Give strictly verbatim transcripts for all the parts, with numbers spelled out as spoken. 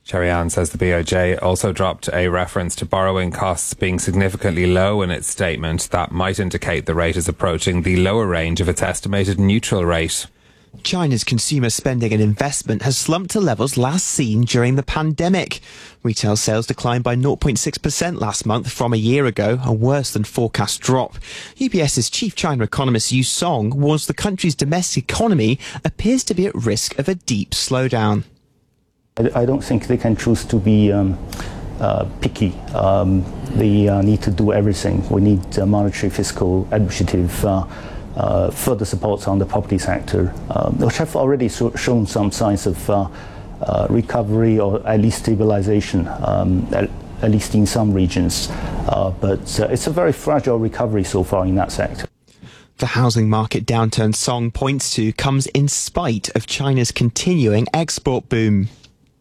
Cherry-Ann says the B O J also dropped a reference to borrowing costs being significantly low in its statement. That might indicate the rate is approaching the lower range of its estimated neutral rate. China's consumer spending and investment has slumped to levels last seen during the pandemic. Retail sales declined by zero point six percent last month from a year ago, a worse than forecast drop. UBS's chief China economist Yu Song warns the country's domestic economy appears to be at risk of a deep slowdown. I don't think they can choose to be um, uh, picky. Um, they uh, need to do everything. We need uh, monetary, fiscal, administrative, uh, uh, further support on the property sector, uh, which have already so shown some signs of uh, uh, recovery or at least stabilization, um, at, at least in some regions. Uh, but uh, it's a very fragile recovery so far in that sector. The housing market downturn Song points to comes in spite of China's continuing export boom.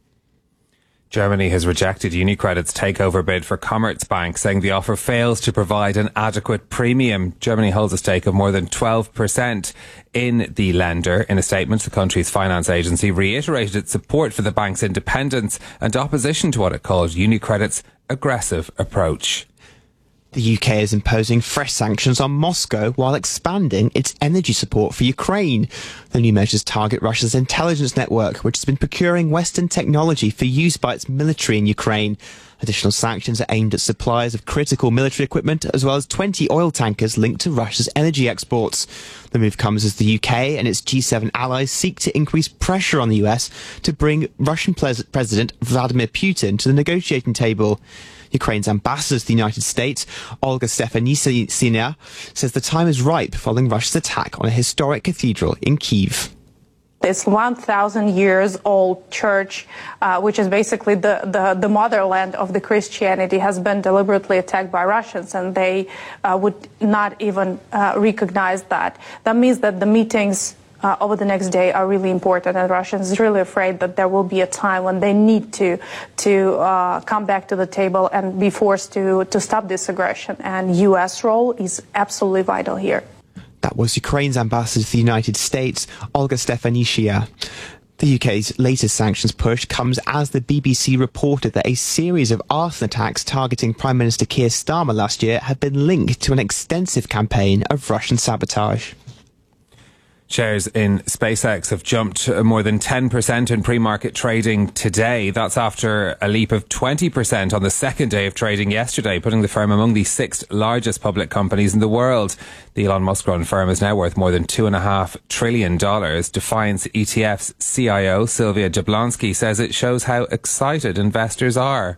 Germany has rejected UniCredit's takeover bid for Commerzbank, saying the offer fails to provide an adequate premium. Germany holds a stake of more than twelve percent in the lender. In a statement, the country's finance agency reiterated its support for the bank's independence and opposition to what it called UniCredit's aggressive approach. The U K is imposing fresh sanctions on Moscow while expanding its energy support for Ukraine. The new measures target Russia's intelligence network, which has been procuring Western technology for use by its military in Ukraine. Additional sanctions are aimed at suppliers of critical military equipment, as well as twenty oil tankers linked to Russia's energy exports. The move comes as the U K and its G seven allies seek to increase pressure on the U S to bring Russian President Vladimir Putin to the negotiating table. Ukraine's ambassador to the United States, Olga Stefanishyna, says the time is ripe following Russia's attack on a historic cathedral in Kyiv. This one thousand years old church, uh, which is basically the, the, the motherland of the Christianity, has been deliberately attacked by Russians, and they uh, would not even uh, recognize that. That means that the meetings Uh, over the next day are really important, and Russians are really afraid that there will be a time when they need to to uh, come back to the table and be forced to to stop this aggression, and U S role is absolutely vital here. That was Ukraine's ambassador to the United States, Olga Stefanishyna. The U K's latest sanctions push comes as the B B C reported that a series of arson attacks targeting Prime Minister Keir Starmer last year have been linked to an extensive campaign of Russian sabotage. Shares in SpaceX have jumped more than ten percent in pre-market trading today. That's after a leap of twenty percent on the second day of trading yesterday, putting the firm among the sixth largest public companies in the world. The Elon Musk-run firm is now worth more than two and a half trillion dollars. Defiance E T F's C I O, Sylvia Jablonski, says it shows how excited investors are.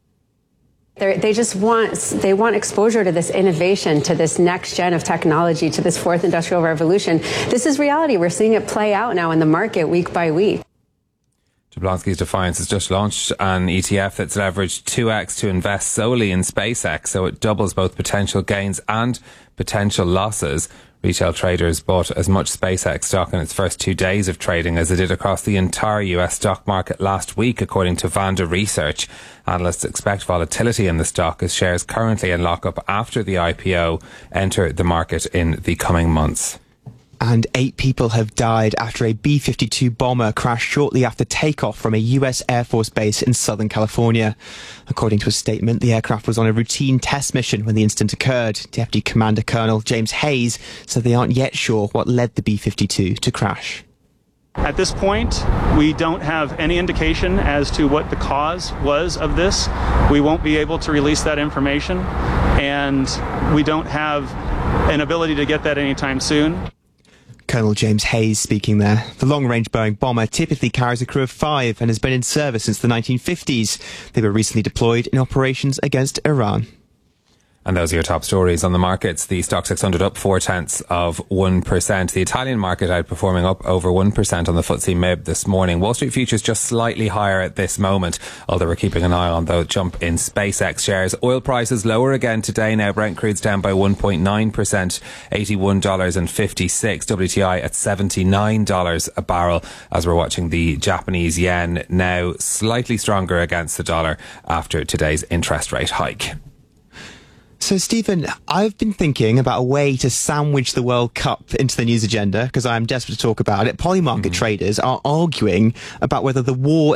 They're, they just want they want exposure to this innovation, to this next gen of technology, to this fourth industrial revolution. This is reality. We're seeing it play out now in the market week by week. Jablonski's Defiance has just launched an E T F that's leveraged two x to invest solely in SpaceX, so it doubles both potential gains and potential losses. Retail traders bought as much SpaceX stock in its first two days of trading as they did across the entire U S stock market last week, according to Vanda Research. Analysts expect volatility in the stock as shares currently in lockup after the I P O enter the market in the coming months. And eight people have died after a B fifty-two bomber crashed shortly after takeoff from a U S Air Force base in Southern California. According to a statement, the aircraft was on a routine test mission when the incident occurred. Deputy Commander Colonel James Hayes said they aren't yet sure what led the B fifty-two to crash. At this point, we don't have any indication as to what the cause was of this. We won't be able to release that information, and we don't have an ability to get that anytime soon. Colonel James Hayes speaking there. The long-range Boeing bomber typically carries a crew of five and has been in service since the nineteen fifties. They were recently deployed in operations against Iran. And those are your top stories on the markets. The Stock six hundred up four tenths of one percent. The Italian market outperforming up over one percent on the F T S E M I B this morning. Wall Street futures just slightly higher at this moment, although we're keeping an eye on the jump in SpaceX shares. Oil prices lower again today now. Brent crude's down by one point nine percent, eighty-one dollars and fifty-six. W T I at seventy-nine dollars a barrel, as we're watching the Japanese yen now slightly stronger against the dollar after today's interest rate hike. So, Stephen, I've been thinking about a way to sandwich the World Cup into the news agenda because I am desperate to talk about it. Polymarket mm. traders are arguing about whether the war